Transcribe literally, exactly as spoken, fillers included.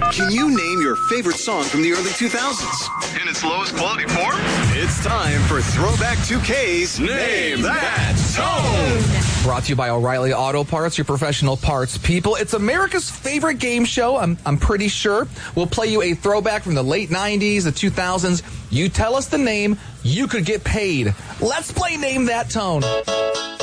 Can you name your favorite song from the early two thousands? In its lowest quality form? It's time for Throwback two K's Name That Tone! Brought to you by O'Reilly Auto Parts, your professional parts people. It's America's favorite game show, I'm, I'm pretty sure. We'll play you a throwback from the late nineties, the two thousands. You tell us the name, you could get paid. Let's play Name That Tone.